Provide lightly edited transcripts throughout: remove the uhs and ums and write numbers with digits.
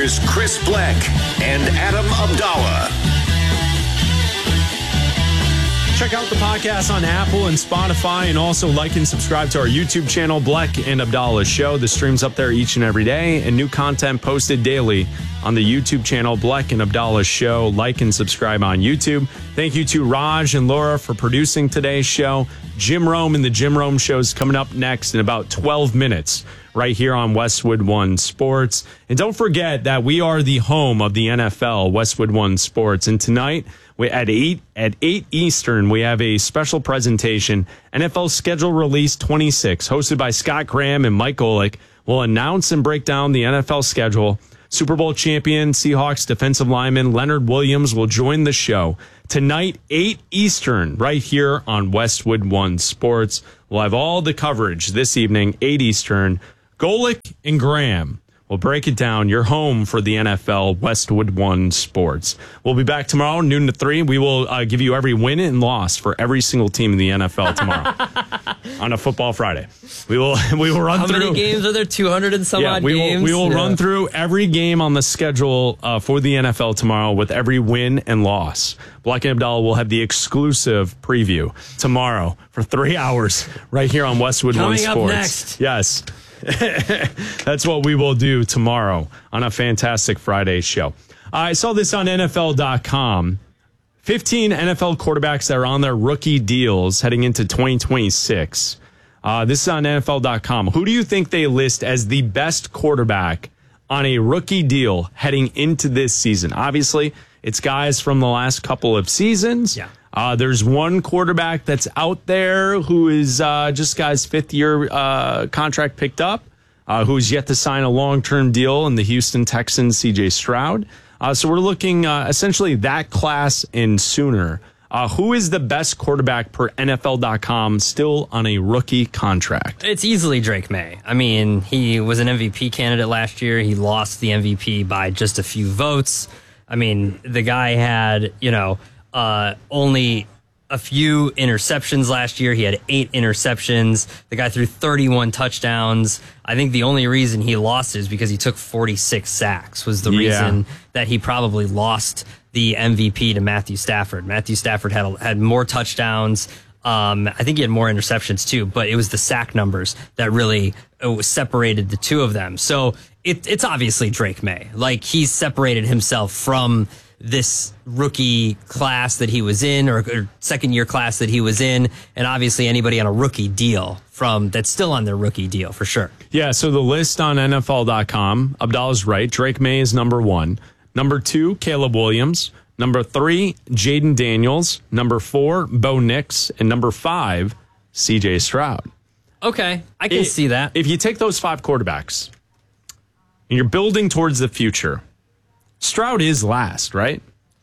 Here's Chris Black and Adam Abdallah. Check out the podcast on Apple and Spotify, and also like and subscribe to our YouTube channel, Black and Abdallah Show. The stream's up there each and every day, and new content posted daily on the YouTube channel, Black and Abdallah Show. Like and subscribe on YouTube. Thank you to Raj and Laura for producing today's show. Jim Rome and the Jim Rome Show is coming up next in about 12 minutes right here on Westwood One Sports. And don't forget that we are the home of the NFL, Westwood One Sports. And tonight, at 8 Eastern, we have a special presentation, NFL Schedule Release 26, hosted by Scott Graham and Mike Golick. Will announce and break down the NFL schedule. Super Bowl champion Seahawks defensive lineman Leonard Williams will join the show tonight, 8 Eastern, right here on Westwood One Sports. We'll have all the coverage this evening, 8 Eastern. Golick and Graham will break it down. Your home for the NFL, Westwood One Sports. We'll be back tomorrow, noon to 3. We will give you every win and loss for every single team in the NFL tomorrow on a Football Friday. We will run How through. How many games are there? 200 and some odd games? We will run through every game on the schedule for the NFL tomorrow with every win and loss. Black and Abdallah will have the exclusive preview tomorrow for 3 hours right here on Westwood One Sports. Coming up next. Yes. That's what we will do tomorrow on a fantastic Friday show. I saw this on NFL.com. 15 NFL quarterbacks that are on their rookie deals heading into 2026. This is on NFL.com. Who do you think they list as the best quarterback on a rookie deal heading into this season? Obviously, it's guys from the last couple of seasons. Yeah. There's one quarterback that's out there who is just guy's fifth-year contract picked up, who's yet to sign a long-term deal in the Houston Texans, C.J. Stroud. So we're looking essentially that class and sooner. Who is the best quarterback per NFL.com still on a rookie contract? It's easily Drake May. I mean, he was an MVP candidate last year. He lost the MVP by just a few votes. I mean, the guy had, only a few interceptions last year. He had 8 interceptions. The guy threw 31 touchdowns. I think the only reason he lost is because he took 46 sacks was the reason that he probably lost the MVP to Matthew Stafford. Matthew Stafford had more touchdowns. I think he had more interceptions too, but it was the sack numbers that really separated the two of them. So it's obviously Drake May. Like, he's separated himself from this rookie class that he was in, or second year class that he was in, and obviously anybody on a rookie deal that's still on their rookie deal for sure. Yeah, so the list on NFL.com, Abdallah's right. Drake May is number 1. Number 2, Caleb Williams. Number 3, Jaden Daniels. Number 4, Bo Nix. And number 5, C.J. Stroud. Okay, I can see that. If you take those 5 quarterbacks and you're building towards the future, Stroud is last, right?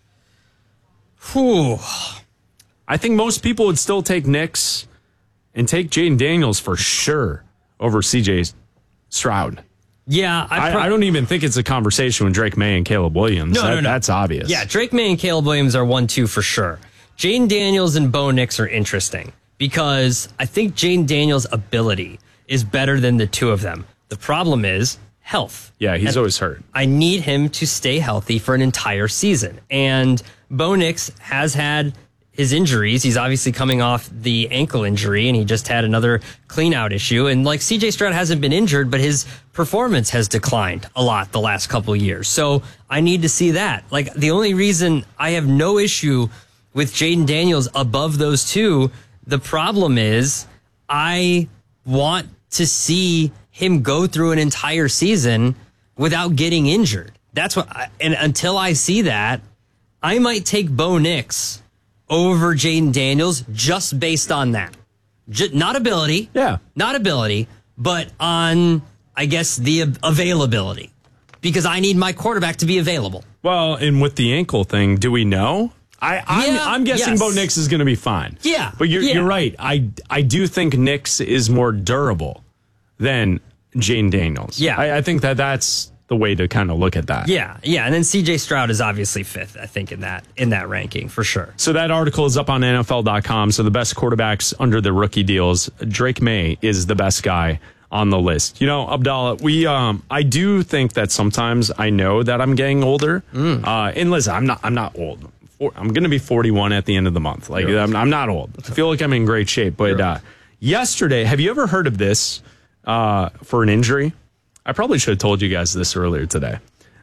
Whew. I think most people would still take Nix and take Jaden Daniels for sure over C.J. Stroud. Yeah, I don't even think it's a conversation with Drake May and Caleb Williams. No. That's obvious. Yeah, Drake May and Caleb Williams are 1-2 for sure. Jaden Daniels and Bo Nix are interesting because I think Jaden Daniels' ability is better than the two of them. The problem is health. Yeah, he's always hurt. I need him to stay healthy for an entire season. And Bo Nix has had his injuries. He's obviously coming off the ankle injury, and he just had another clean-out issue. And like C.J. Stroud hasn't been injured, but his performance has declined a lot the last couple of years. So I need to see that. Like, the only reason I have no issue with Jaden Daniels above those two, the problem is I want to see him go through an entire season without getting injured. That's what, and until I see that, I might take Bo Nix over Jaden Daniels just based on that. Not ability. Yeah. Not ability, but on, I guess, the availability. Because I need my quarterback to be available. Well, and with the ankle thing, do we know? I'm guessing Bo Nix is going to be fine. Yeah. But you're right. I do think Nix is more durable than Jaden Daniels. Yeah. I think that's the way to kind of look at that. Yeah. And then C.J. Stroud is obviously 5th, I think, in that ranking for sure. So that article is up on NFL.com. So the best quarterbacks under the rookie deals, Drake May is the best guy on the list. You know, Abdallah, I do think that sometimes I know that I'm getting older. And listen, I'm not old. I'm going to be 41 at the end of the month. Like, I'm not old. I feel like I'm in great shape. But yesterday, have you ever heard of this for an injury? I probably should have told you guys this earlier today.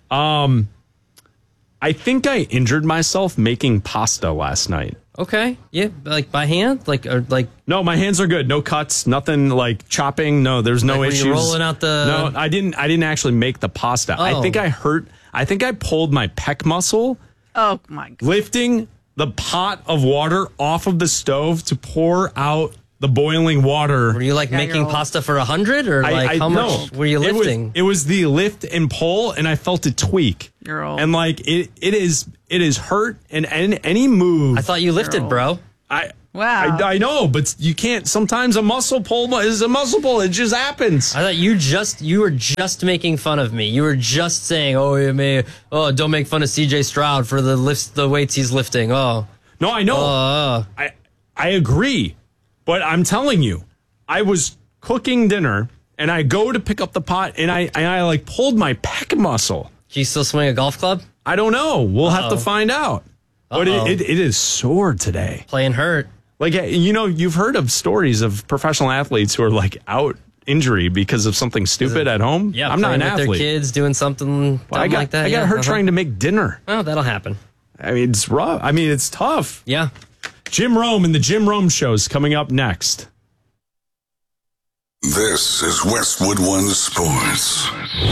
I think I injured myself making pasta last night. Okay. Yeah, like by hand? No, my hands are good. No cuts, nothing like chopping. No, there's no issues. You're rolling out the... No, I didn't actually make the pasta. Oh. I think I pulled my pec muscle. Oh, my God. Lifting the pot of water off of the stove to pour out the boiling water. Were you making pasta for 100 or how much were you lifting? It was the lift and pull, and I felt it tweak. You're old. And it is hurt, and any move. I thought you lifted, bro. Wow. I know, but you can't. Sometimes a muscle pull is a muscle pull. It just happens. I thought you were just making fun of me. You were just saying, don't make fun of CJ Stroud for the weights he's lifting. Oh. No, I know. I agree. But I'm telling you, I was cooking dinner and I go to pick up the pot and I pulled my pec muscle. Can you still swing a golf club? I don't know. We'll have to find out. But it is sore today. Playing hurt. You've heard of stories of professional athletes who are out injury because of something stupid at home. Yeah, I'm not an athlete. With their kids doing something like that. I got hurt trying to make dinner. Oh, that'll happen. I mean, it's rough. I mean, it's tough. Yeah. Jim Rome and the Jim Rome Show is coming up next. This is Westwood One Sports.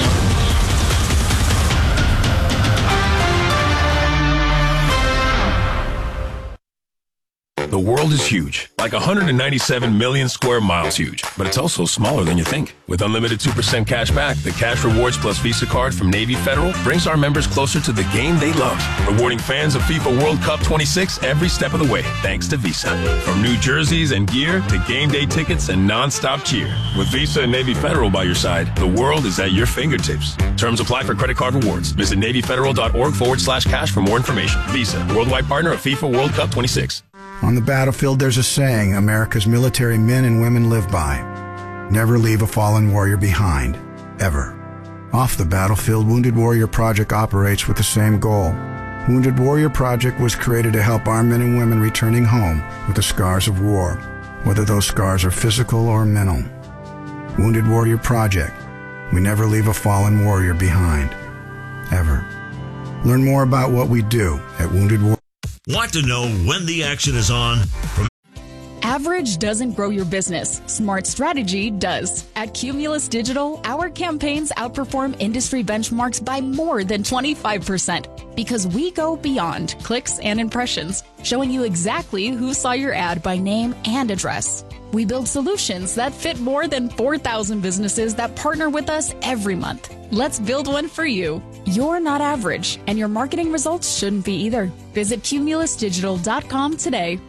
The world is huge, like 197 million square miles huge, but it's also smaller than you think. With unlimited 2% cash back, the Cash Rewards Plus Visa card from Navy Federal brings our members closer to the game they love, rewarding fans of FIFA World Cup 26 every step of the way, thanks to Visa. From new jerseys and gear to game day tickets and non-stop cheer. With Visa and Navy Federal by your side, the world is at your fingertips. Terms apply for credit card rewards. Visit NavyFederal.org/cash for more information. Visa, worldwide partner of FIFA World Cup 26. On the battlefield, there's a saying America's military men and women live by. Never leave a fallen warrior behind, ever. Off the battlefield, Wounded Warrior Project operates with the same goal. Wounded Warrior Project was created to help our men and women returning home with the scars of war, whether those scars are physical or mental. Wounded Warrior Project. We never leave a fallen warrior behind, ever. Learn more about what we do at Wounded Warrior. Want to know when the action is on? Average doesn't grow your business. Smart strategy does. At Cumulus Digital, our campaigns outperform industry benchmarks by more than 25% because we go beyond clicks and impressions, showing you exactly who saw your ad by name and address. We build solutions that fit more than 4,000 businesses that partner with us every month. Let's build one for you. You're not average, and your marketing results shouldn't be either. Visit cumulusdigital.com today.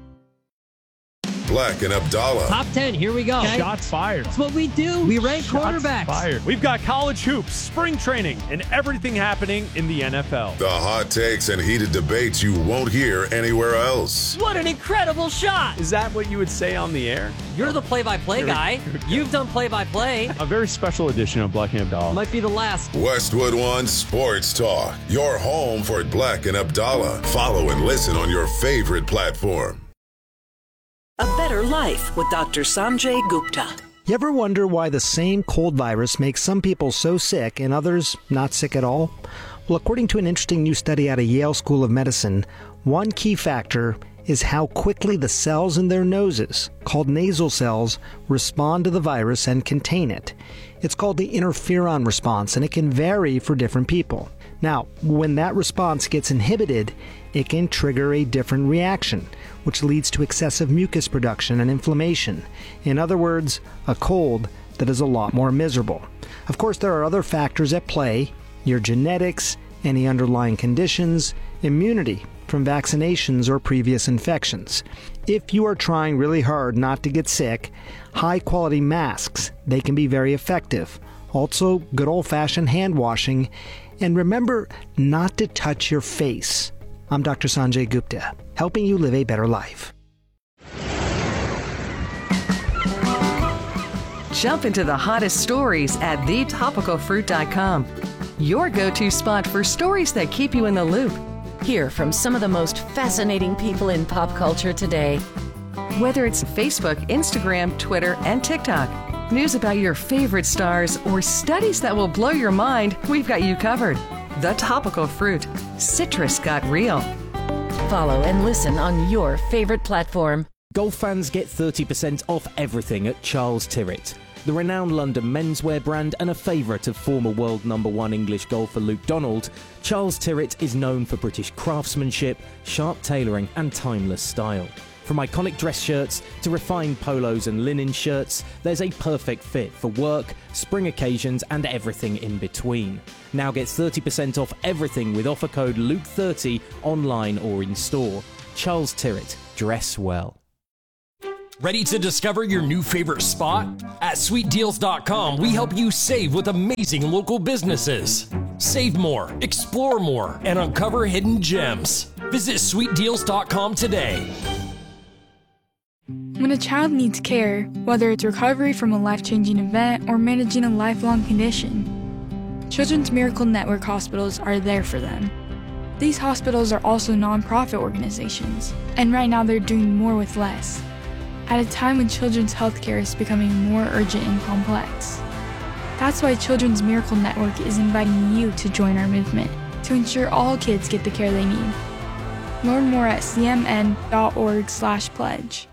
Black and Abdallah. Top 10, here we go. Shots fired. That's what we do. We rank quarterbacks. Fired. We've got college hoops, spring training, and everything happening in the NFL. The hot takes and heated debates you won't hear anywhere else. What an incredible shot. Is that what you would say on the air? You're the play-by-play guy. You've done play-by-play. A very special edition of Black and Abdallah. Might be the last. Westwood One Sports Talk. Your home for Black and Abdallah. Follow and listen on your favorite platform. A Better Life with Dr. Sanjay Gupta. You ever wonder why the same cold virus makes some people so sick and others not sick at all? Well, according to an interesting new study out of Yale School of Medicine, one key factor is how quickly the cells in their noses, called nasal cells, respond to the virus and contain it. It's called the interferon response, and it can vary for different people. Now, when that response gets inhibited, it can trigger a different reaction, which leads to excessive mucus production and inflammation. In other words, a cold that is a lot more miserable. Of course, there are other factors at play: your genetics, any underlying conditions, immunity from vaccinations or previous infections. If you are trying really hard not to get sick, high-quality masks, they can be very effective. Also, good old-fashioned hand washing. And remember not to touch your face. I'm Dr. Sanjay Gupta, helping you live a better life. Jump into the hottest stories at thetopicalfruit.com. Your go-to spot for stories that keep you in the loop. Hear from some of the most fascinating people in pop culture today. Whether it's Facebook, Instagram, Twitter, and TikTok, news about your favorite stars, or studies that will blow your mind, we've got you covered. The Topical Fruit. Citrus got real. Follow and listen on your favorite platform. Golf fans get 30% off everything at Charles Tyrrett. The renowned London menswear brand and a favourite of former world #1 English golfer Luke Donald, Charles Tyrrett is known for British craftsmanship, sharp tailoring and timeless style. From iconic dress shirts to refined polos and linen shirts, there's a perfect fit for work, spring occasions and everything in between. Now get 30% off everything with offer code LUKE30 online or in store. Charles Tyrrett, dress well. Ready to discover your new favorite spot? At sweetdeals.com, we help you save with amazing local businesses. Save more, explore more, and uncover hidden gems. Visit sweetdeals.com today. When a child needs care, whether it's recovery from a life-changing event or managing a lifelong condition, Children's Miracle Network hospitals are there for them. These hospitals are also nonprofit organizations, and right now they're doing more with less. At a time when children's healthcare is becoming more urgent and complex. That's why Children's Miracle Network is inviting you to join our movement to ensure all kids get the care they need. Learn more at cmn.org/pledge.